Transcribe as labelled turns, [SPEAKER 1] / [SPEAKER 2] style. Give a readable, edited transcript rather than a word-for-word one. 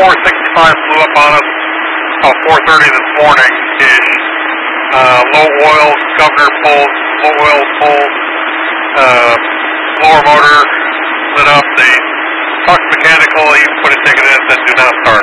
[SPEAKER 1] 465 flew up on us about 4:30 this morning-ish. Low oil, governor pulled, low oil pulled, blower motor lit up. They talked mechanical, he put a ticket in and said do not start.